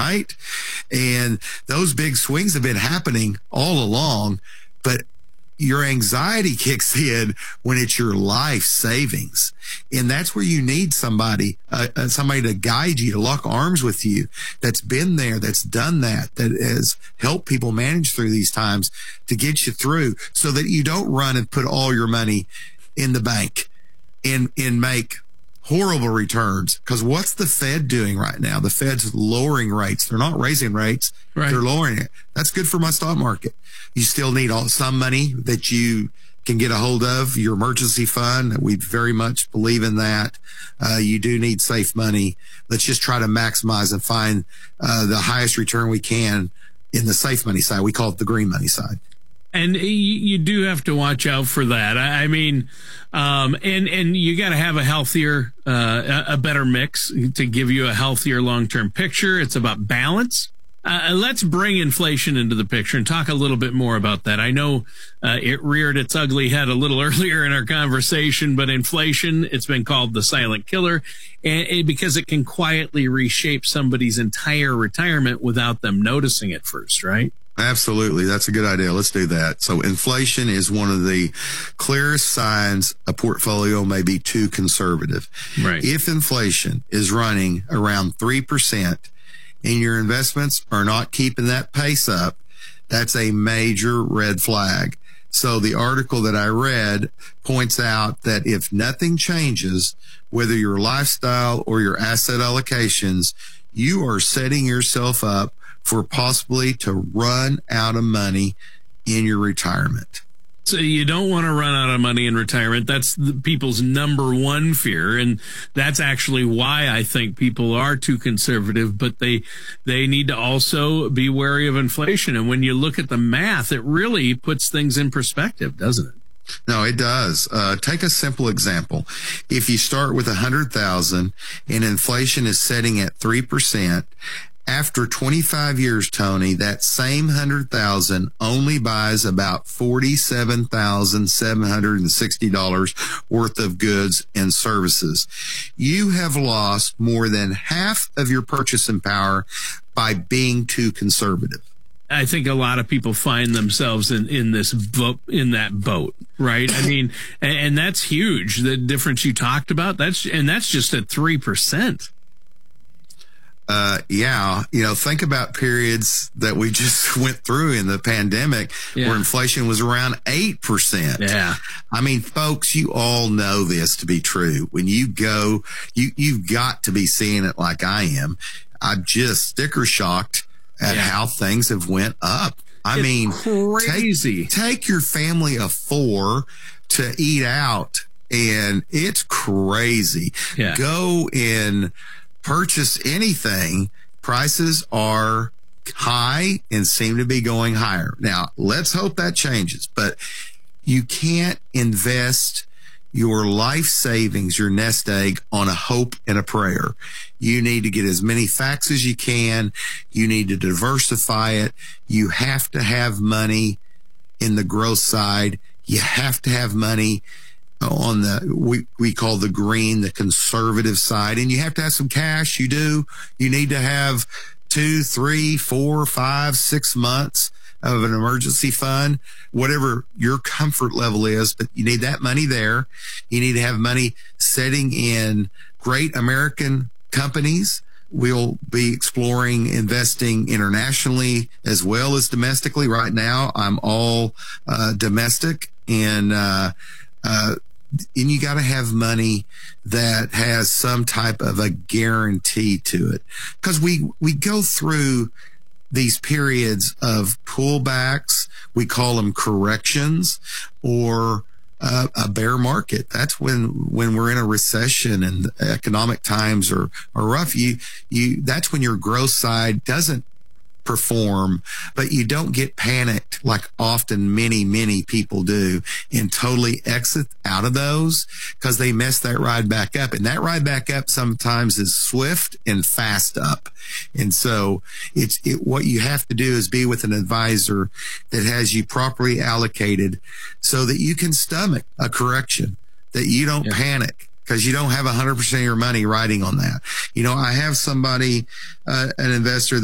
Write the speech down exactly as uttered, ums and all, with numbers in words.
right? And those big swings have been happening all along, but your anxiety kicks in when it's your life savings. And that's where you need somebody, uh, uh, somebody to guide you, to lock arms with you, that's been there, that's done that, that has helped people manage through these times to get you through, so that you don't run and put all your money in the bank and, and make horrible returns. Because what's the Fed doing right now? The Fed's lowering rates. They're not raising rates. Right. They're lowering it. That's good for my stock market. You still need all, some money that you can get a hold of, your emergency fund. We very much believe in that. Uh, you do need safe money. Let's just try to maximize and find uh, the highest return we can in the safe money side. We call it the green money side. And you, you do have to watch out for that. I, I mean, um, and, and you got to have a healthier, uh, a, a better mix to give you a healthier long-term picture. It's about balance. Uh, let's bring inflation into the picture and talk a little bit more about that. I know uh, it reared its ugly head a little earlier in our conversation, but inflation, it's been called the silent killer, and, and because it can quietly reshape somebody's entire retirement without them noticing it first, right? Absolutely. That's a good idea. Let's do that. So inflation is one of the clearest signs a portfolio may be too conservative. Right. If inflation is running around three percent and your investments are not keeping that pace up, that's a major red flag. So the article that I read points out that if nothing changes, whether your lifestyle or your asset allocations, you are setting yourself up for possibly to run out of money in your retirement. So you don't want to run out of money in retirement. That's the people's number one fear. And that's actually why I think people are too conservative, but they, they need to also be wary of inflation. And when you look at the math, it really puts things in perspective, doesn't it? No, it does. Uh, take a simple example. If you start with a hundred thousand and inflation is setting at three percent, after twenty-five years, Tony, that same hundred thousand only buys about forty-seven thousand seven hundred sixty dollars worth of goods and services. You have lost more than half of your purchasing power by being too conservative. I think a lot of people find themselves in, in this boat, in that boat, right? I mean, and, and that's huge. The difference you talked about, that's, and that's just at three percent. Uh, yeah, you know, think about periods that we just went through in the pandemic yeah. where inflation was around eight percent. Yeah. I mean, folks, you all know this to be true. When you go, you, you've got to be seeing it like I am. I'm just sticker shocked at yeah. how things have went up. I it's mean, crazy. Take, take your family of four to eat out and it's crazy. Yeah. Go in, purchase anything, prices are high and seem to be going higher. Now, let's hope that changes, but you can't invest your life savings, your nest egg, on a hope and a prayer. You need to get as many facts as you can. You need to diversify it. You have to have money in the growth side. You have to have money on the, we, we call the green, the conservative side, and you have to have some cash. You do. You need to have two, three, four, five, six months of an emergency fund, whatever your comfort level is, but you need that money there. You need to have money setting in great American companies. We'll be exploring investing internationally as well as domestically. Right now, I'm all uh, domestic, and uh, uh, and you got to have money that has some type of a guarantee to it, because we we go through these periods of pullbacks. We call them corrections, or uh, a bear market. That's when, when we're in a recession and economic times are, are rough. You, you, that's when your growth side doesn't perform, but you don't get panicked like often many, many people do and totally exit out of those, because they mess that ride back up. And that ride back up sometimes is swift and fast up. And so it's it, what you have to do is be with an advisor that has you properly allocated so that you can stomach a correction, that you don't yeah. panic, because you don't have one hundred percent of your money riding on that. You know, I have somebody, uh, an investor